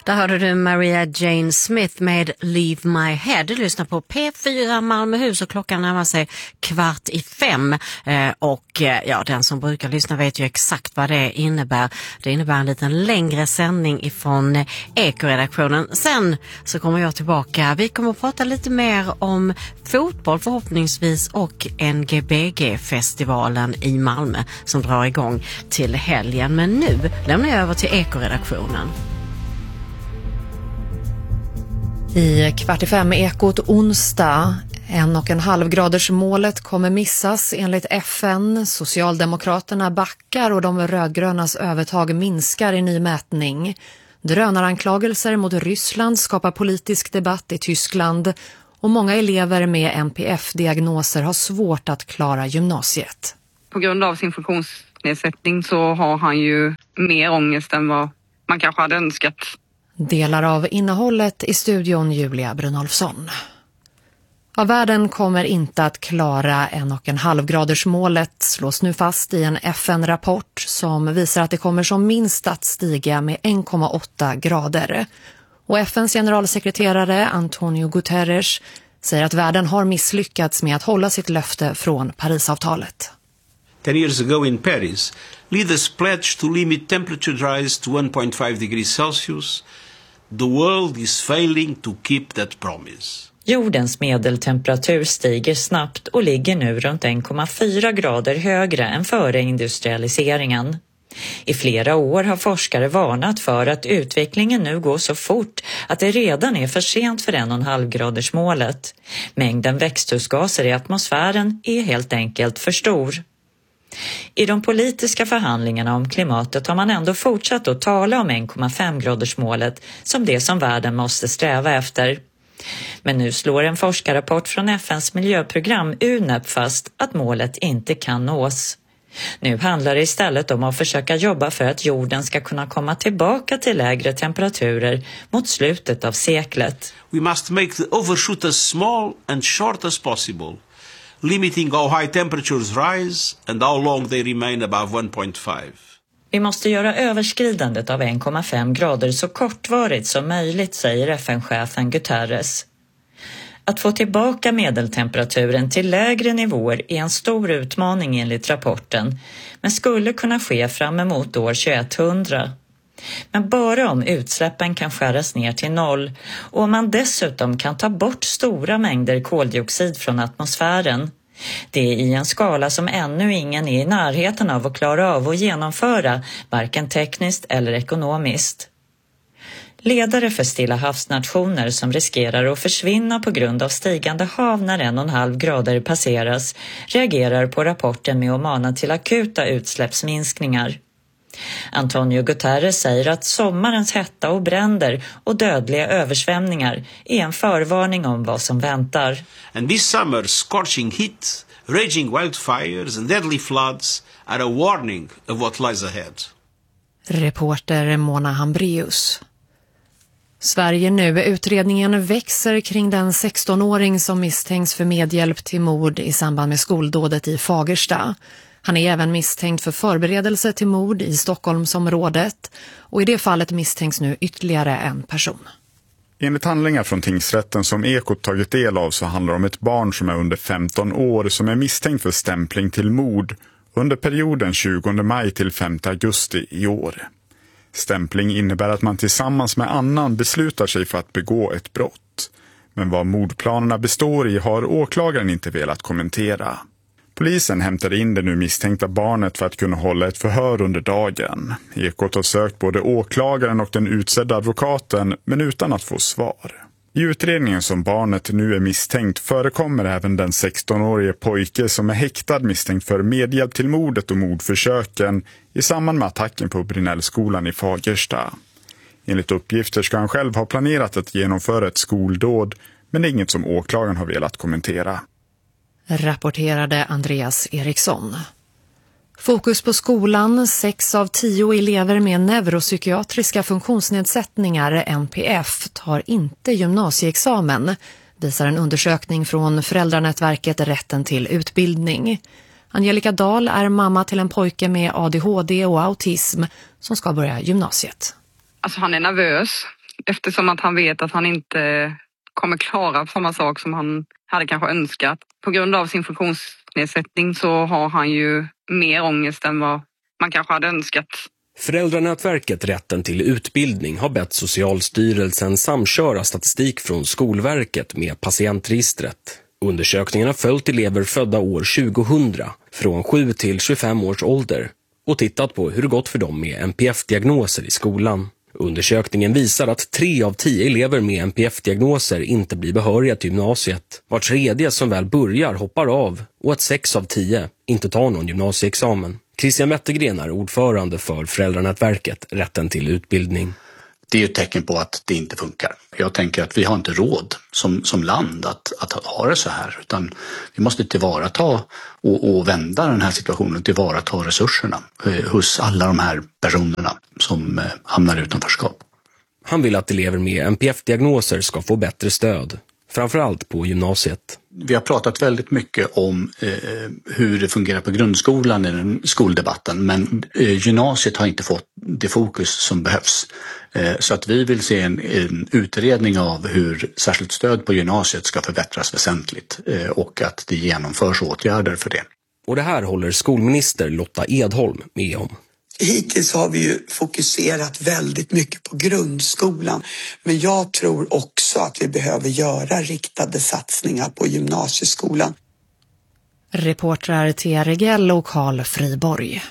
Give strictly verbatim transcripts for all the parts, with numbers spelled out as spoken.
Där hörde du Maria Jane Smith med Leave My Head. Du lyssnar på P fyra Malmöhus och klockan närmar sig kvart i fem. Eh, och eh, ja, den som brukar lyssna vet ju exakt vad det innebär. Det innebär en liten längre sändning ifrån eh, Eko-redaktionen. Sen så kommer jag tillbaka. Vi kommer att prata lite mer om fotboll förhoppningsvis och N G B G-festivalen i Malmö som drar igång till helgen. Men nu lämnar jag över till Eko-redaktionen. I kvart i fem Ekot onsdag. En och en halv graders målet kommer missas enligt F N. Socialdemokraterna backar och de rödgrönas övertag minskar i ny mätning. Drönaranklagelser mot Ryssland skapar politisk debatt i Tyskland. Och många elever med N P F-diagnoser har svårt att klara gymnasiet. På grund av sin funktionsnedsättning så har han ju mer ångest än vad man kanske hade önskat. Delar av innehållet i studion Julia Brynolfsson. Ja, världen kommer inte att klara en och en halv graders målet slås nu fast i en F N-rapport som visar att det kommer som minst att stiga med en komma åtta grader. Och F N:s generalsekreterare Antonio Guterres säger att världen har misslyckats med att hålla sitt löfte från Parisavtalet. Ten years ago in Paris, leaders pledged to limit temperature rise to one point five degrees Celsius. The world is failing to keep that promise. Jordens medeltemperatur stiger snabbt och ligger nu runt en komma fyra grader högre än före industrialiseringen. I flera år har forskare varnat för att utvecklingen nu går så fort att det redan är för sent för en och en halv graders målet. Mängden växthusgaser i atmosfären är helt enkelt för stor. I de politiska förhandlingarna om klimatet har man ändå fortsatt att tala om en komma fem graders målet som det som världen måste sträva efter. Men nu slår en forskarrapport från F N:s miljöprogram U N E P fast att målet inte kan nås. Nu handlar det istället om att försöka jobba för att jorden ska kunna komma tillbaka till lägre temperaturer mot slutet av seklet. We must make the overshoot as small and short as possible, limiting how high temperatures rise and how long they remain above one point five. Vi måste göra överskridandet av en komma fem grader så kortvarigt som möjligt, säger F N-chefen Guterres. Att få tillbaka medeltemperaturen till lägre nivåer är en stor utmaning enligt rapporten, men skulle kunna ske fram emot år tjugohundra. Men bara om utsläppen kan skäras ner till noll och om man dessutom kan ta bort stora mängder koldioxid från atmosfären. Det är i en skala som ännu ingen är i närheten av att klara av att genomföra, varken tekniskt eller ekonomiskt. Ledare för Stilla havsnationer som riskerar att försvinna på grund av stigande hav när en och en halv grader passeras reagerar på rapporten med att mana till akuta utsläppsminskningar. Antonio Guterres säger att sommarens hetta och bränder och dödliga översvämningar är en förvarning om vad som väntar. And this summer's scorching heat, raging wildfires and deadly floods are a warning of what lies ahead. Reporter Mona Hambrius. Sverige nu. Utredningen växer kring den sextonåring som misstänks för medhjälp till mord i samband med skoldådet i Fagersta. Han är även misstänkt för förberedelse till mord i Stockholmsområdet och i det fallet misstänks nu ytterligare en person. Enligt handlingar från tingsrätten som Ekot tagit del av så handlar det om ett barn som är under femton år som är misstänkt för stämpling till mord under perioden tjugonde maj till femte augusti i år. Stämpling innebär att man tillsammans med annan beslutar sig för att begå ett brott. Men vad mordplanerna består i har åklagaren inte velat kommentera. Polisen hämtade in det nu misstänkta barnet för att kunna hålla ett förhör under dagen. Ekot har sökt både åklagaren och den utsedda advokaten men utan att få svar. I utredningen som barnet nu är misstänkt förekommer även den sextonårige pojke som är häktad misstänkt för medhjälp till mordet och mordförsöken i samband med attacken på Brinellskolan i Fagersta. Enligt uppgifter ska han själv ha planerat att genomföra ett skoldåd men det är inget som åklagaren har velat kommentera. Rapporterade Andreas Eriksson. Fokus på skolan. Sex av tio elever med neuropsykiatriska funktionsnedsättningar N P F tar inte gymnasieexamen, visar en undersökning från Föräldranätverket Rätten till utbildning. Angelica Dahl är mamma till en pojke med A D H D och autism som ska börja gymnasiet. Alltså han är nervös. eftersom att han vet att han inte kommer klara samma sak som han hade kanske önskat. På grund av sin funktionsnedsättning så har han ju mer ångest än vad man kanske hade önskat. Föräldranätverket Rätten till utbildning har bett Socialstyrelsen samköra statistik från Skolverket med patientregistret. Undersökningen har följt elever födda år tjugohundra från sju till tjugofem års ålder och tittat på hur det gått för dem med N P F-diagnoser i skolan. Undersökningen visar att tre av tio elever med N P F-diagnoser inte blir behöriga till gymnasiet. Var tredje som väl börjar hoppar av och att sex av tio inte tar någon gymnasieexamen. Christian Wettergren är ordförande för Föräldranätverket Rätten till utbildning. Det är ju ett tecken på att det inte funkar. Jag tänker att vi har inte råd som, som land att, att ha det så här. Utan vi måste tillvarata och, och vända den här situationen, tillvarata resurserna eh, hos alla de här personerna som eh, hamnar utanförskap. Han vill att elever med N P F-diagnoser ska få bättre stöd, framförallt på gymnasiet. Vi har pratat väldigt mycket om eh, hur det fungerar på grundskolan i den skoldebatten, men eh, gymnasiet har inte fått det fokus som behövs. Eh, så att vi vill se en, en utredning av hur särskilt stöd på gymnasiet ska förbättras väsentligt eh, och att det genomförs åtgärder för det. Och det här håller skolminister Lotta Edholm med om. Hittills har vi ju fokuserat väldigt mycket på grundskolan, men jag tror också att vi behöver göra riktade satsningar på gymnasieskolan. Reportrar Thea Regell och Carl Friborg.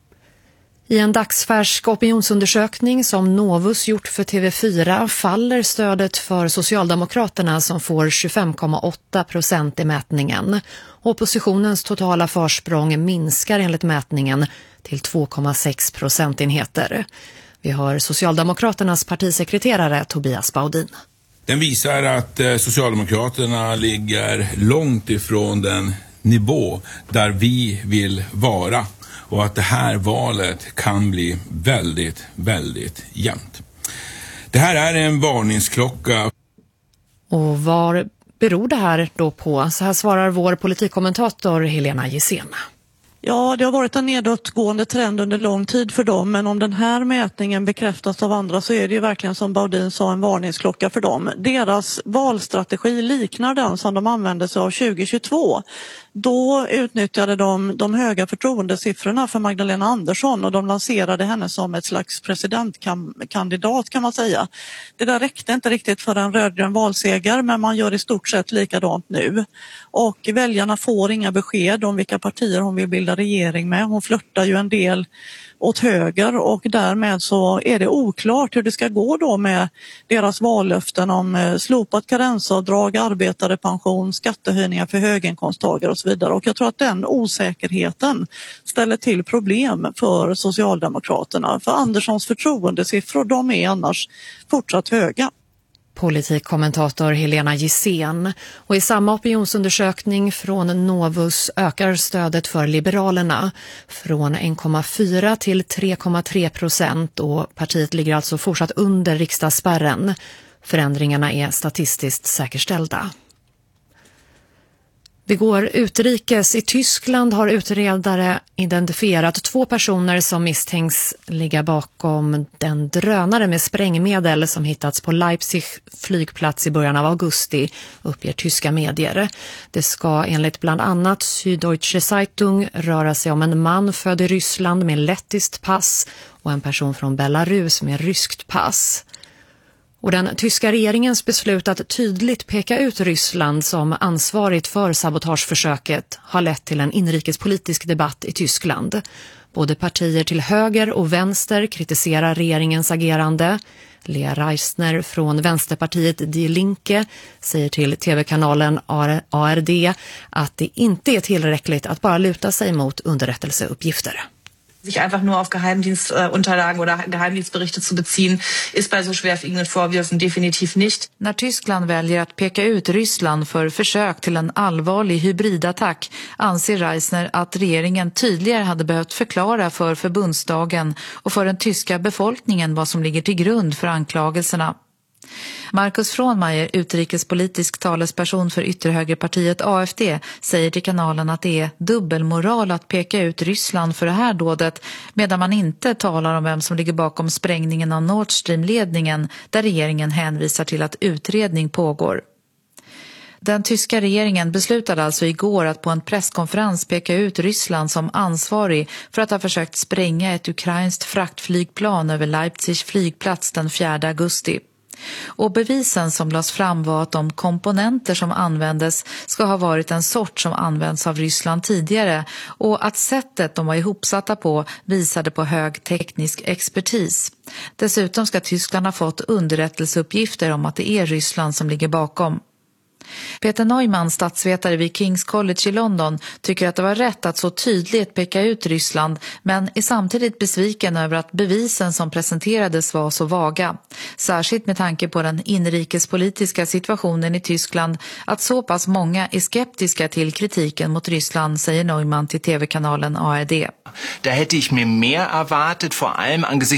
I en dagsfärsk opinionsundersökning som Novus gjort för T V fyra faller stödet för Socialdemokraterna som får tjugofem komma åtta procent i mätningen. Oppositionens totala försprång minskar enligt mätningen till två komma sex procentenheter. Vi har Socialdemokraternas partisekreterare Tobias Baudin. Den visar att Socialdemokraterna ligger långt ifrån den nivå där vi vill vara. Och att det här valet kan bli väldigt, väldigt jämnt. Det här är en varningsklocka. Och vad beror det här då på? Så här svarar vår politikkommentator Helena Gissén. Ja, det har varit en nedåtgående trend under lång tid för dem, men om den här mätningen bekräftas av andra så är det ju verkligen som Baudin sa en varningsklocka för dem. Deras valstrategi liknar den som de använde sig av tjugo tjugotvå. Då utnyttjade de de höga förtroendesiffrorna för Magdalena Andersson och de lanserade henne som ett slags presidentkandidat kan man säga. Det där räckte inte riktigt för en rödgrön valseger, men man gör i stort sett likadant nu. Och väljarna får inga besked om vilka partier hon vill bilda regering med. Hon flörtar ju en del åt höger och därmed så är det oklart hur det ska gå då med deras vallöften om slopat karensavdrag, arbetare pension, skattehöjningar för höginkomsttagare och så vidare. Och jag tror att den osäkerheten ställer till problem för Socialdemokraterna. För Anderssons förtroendesiffror, de är annars fortsatt höga. Politikkommentator Helena Gissén. Och i samma opinionsundersökning från Novus ökar stödet för Liberalerna från en komma fyra till tre komma tre procent och partiet ligger alltså fortsatt under riksdagsspärren. Förändringarna är statistiskt säkerställda. Vi går utrikes. I Tyskland har utredare identifierat två personer som misstänks ligga bakom den drönare med sprängmedel som hittats på Leipzig flygplats i början av augusti, uppger tyska medier. Det ska enligt bland annat Süddeutsche Zeitung röra sig om en man född i Ryssland med lettiskt pass och en person från Belarus med ryskt pass. Och den tyska regeringens beslut att tydligt peka ut Ryssland som ansvarigt för sabotageförsöket har lett till en inrikespolitisk debatt i Tyskland. Både partier till höger och vänster kritiserar regeringens agerande. Lea Reisner från Vänsterpartiet Die Linke säger till tv-kanalen A R D att det inte är tillräckligt att bara luta sig mot underrättelseuppgifter. Sich einfach nur auf Geheimdienstunterlagen oder Geheimdienstberichte zu beziehen, ist bei so schwerwiegenden Vorwürfen definitiv nicht. När Tyskland väljer att peka ut Ryssland för försök till en allvarlig hybridattack anser Reisner att regeringen tydligare hade behövt förklara för förbundsdagen och för den tyska befolkningen vad som ligger till grund för anklagelserna. Markus Fronmeier, utrikespolitisk talesperson för ytterhögerpartiet A F D, säger till kanalen att det är dubbelmoral att peka ut Ryssland för det här dådet, medan man inte talar om vem som ligger bakom sprängningen av Nord Stream-ledningen, där regeringen hänvisar till att utredning pågår. Den tyska regeringen beslutade alltså igår att på en presskonferens peka ut Ryssland som ansvarig för att ha försökt spränga ett ukrainskt fraktflygplan över Leipzigs flygplats den fjärde augusti. Och bevisen som lades fram var att de komponenter som användes ska ha varit en sort som används av Ryssland tidigare och att sättet de var ihopsatta på visade på hög teknisk expertis. Dessutom ska Tyskland ha fått underrättelseuppgifter om att det är Ryssland som ligger bakom. Peter Neumann, statsvetare vid King's College i London, tycker att det var rätt att så tydligt peka ut Ryssland, men är samtidigt besviken över att bevisen som presenterades var så vaga. Särskilt med tanke på den inrikespolitiska situationen i Tyskland, att så pass många är skeptiska till kritiken mot Ryssland, säger Neumann till tv-kanalen A R D. Da hätte ich mir mehr erwartet, vor allem angesichts